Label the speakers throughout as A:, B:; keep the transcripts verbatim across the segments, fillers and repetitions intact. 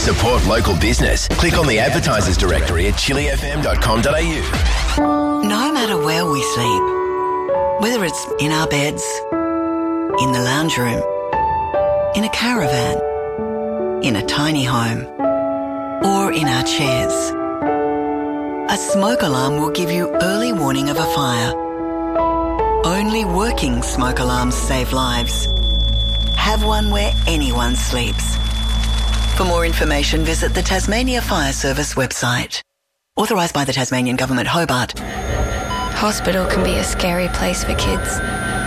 A: Support local business. Click on the advertisers directory at chili f m dot com dot a u.
B: No matter where we sleep, whether it's in our beds, in the lounge room, in a caravan, in a tiny home, or in our chairs, a smoke alarm will give you early warning of a fire. Only working smoke alarms save lives. Have one where anyone sleeps. For more information, visit the Tasmania Fire Service website. Authorised by the Tasmanian Government, Hobart.
C: Hospital can be a scary place for kids.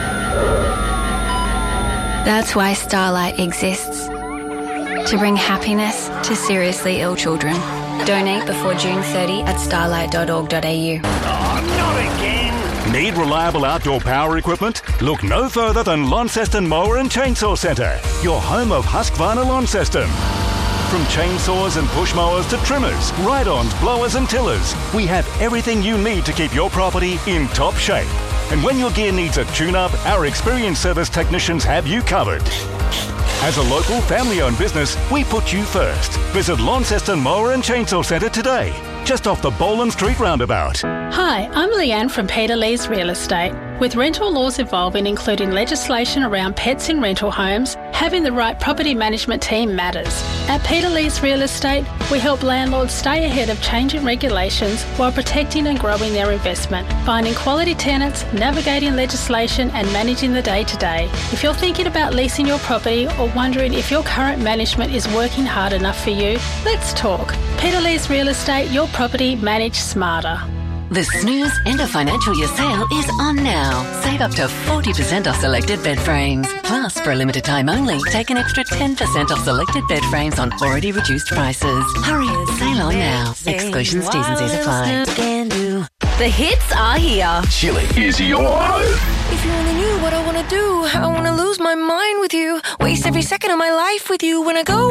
C: That's why Starlight exists. To bring happiness to seriously ill children. Donate before June thirtieth at starlight dot org dot a u.
D: Oh, not again!
E: Need reliable outdoor power equipment? Look no further than Launceston Mower and Chainsaw Centre, your home of Husqvarna Lawn System. From chainsaws and push mowers to trimmers, ride-ons, blowers and tillers, we have everything you need to keep your property in top shape. And when your gear needs a tune-up, our experienced service technicians have you covered. As a local family-owned business, we put you first. Visit Launceston Mower and Chainsaw Centre today, just off the Boland Street roundabout.
F: Hi, I'm Leanne from Peter Lee's Real Estate. With rental laws evolving, including legislation around pets in rental homes, having the right property management team matters. At Peter Lee's Real Estate, we help landlords stay ahead of changing regulations while protecting and growing their investment, finding quality tenants, navigating legislation and managing the day-to-day. If you're thinking about leasing your property or wondering if your current management is working hard enough for you, let's talk. Peter Lee's Real Estate, your property managed smarter.
G: The Snooze End of Financial Year sale is on now. Save up to forty percent off selected bed frames. Plus, for a limited time only, take an extra ten percent off selected bed frames on already reduced prices. Hurry, sale on now. Exclusions, T's and C's apply.
H: The hits are here.
A: Chili is your home.
H: If you only knew what I want to do, I want to lose my mind with you. Waste every second of my life with you when I go